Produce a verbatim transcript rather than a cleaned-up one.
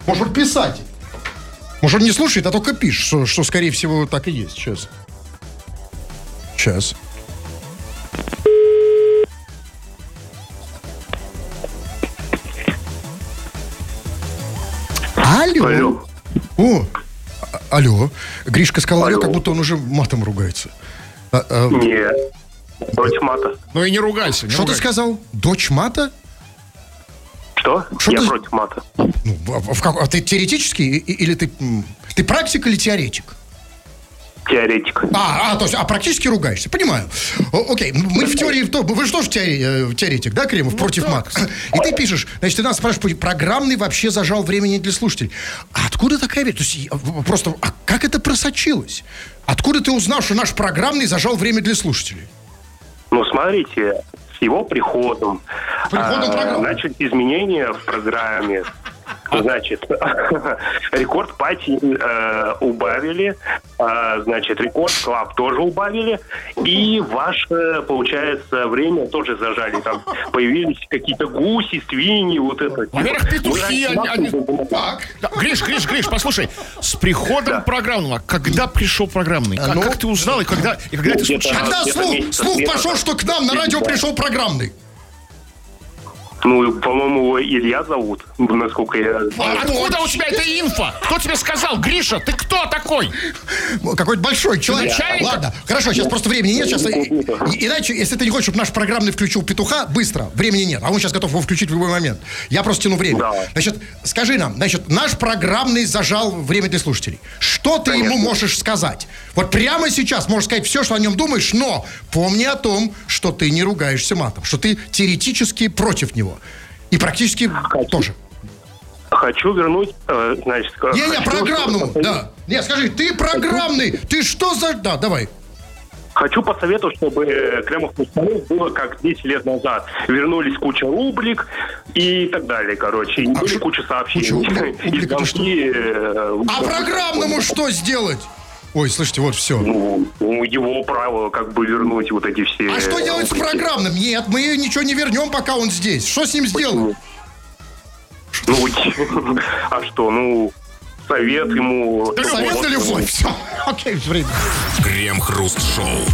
Может, он писатель. Может, он не слушает, а только пишет, что, что скорее всего, так и есть. Сейчас. Сейчас. Алло. Алло. О, а- алло. Гришка сказал алло, Алло. как будто он уже матом ругается. А, а, Нет. Дочь мата. Ну и не ругайся. Не что ты ругайся. сказал? Дочь мата? Что? Что Я ты- против мата. Ну, в- в как- а ты теоретический и- и- или ты... м, Ты практик или теоретик? Теоретик. А, а, то есть, а практически ругаешься, понимаю. О, окей, мы в теории, то, вы же тоже теори- э, теоретик, да, Кремов, против мата? И ты пишешь, значит, ты нас спрашиваешь, программный вообще зажал времени для слушателей. А откуда такая вещь? То есть, я- просто, а как это просочилось? Откуда ты узнал, что наш программный зажал время для слушателей? Ну, смотрите, с его приходом, Приходом а, программы. значит, изменения в программе. Значит, рекорд пати э, убавили, а, значит, рекорд клаб тоже убавили, и ваше, получается, время тоже зажали. Там появились какие-то гуси, свиньи, вот это. Во-первых, петухи, Мы они- раньше- Так. Да, Гриш, Гриш, Гриш, послушай, с приходом программного, когда пришел программный? Как, ну, как ты узнал и когда, и когда это где-то- случилось? Когда где-то слух, месяца слух три пошел, назад. что к нам на радио Да. пришел программный? Ну, по-моему, его Илья зовут, насколько я А знаю. откуда у тебя эта инфа? Кто тебе сказал? Гриша, ты кто такой? Какой-то большой человек. Начальник? Ладно, хорошо, сейчас просто времени нет. Сейчас, и- и- иначе, если ты не хочешь, чтобы наш программный включил петуха, быстро, времени нет. А он сейчас готов его включить в любой момент. Я просто тяну время. Да. Значит, скажи нам, значит, наш программный зажал время для слушателей. Что ты ему Конечно. можешь сказать? Вот прямо сейчас можешь сказать все, что о нем думаешь, но помни о том, что ты не ругаешься матом, что ты теоретически против него. И практически тоже. Хочу вернуть, э, значит... Не-не, хочу- программному, да. Не, скажи, ты программный, ты что за... Да, давай. Хочу посоветовать, чтобы э, Кремов Мустанов было как десять лет назад. Вернулись куча рубрик и так далее, короче. И были что- куча сообщений. куча рубрик? И Рубрик это что? звонки, э, А программному что сделать? Ой, слушайте, вот все. Ну, ну, его право как бы вернуть вот эти все... А что делать с рубрики. программным? Нет, мы ничего не вернем, пока он здесь. Что с ним сделаем? Ну, а что, ну, совет ему... Совет на любовь. Все. Окей, время. Крем-хруст-шоу.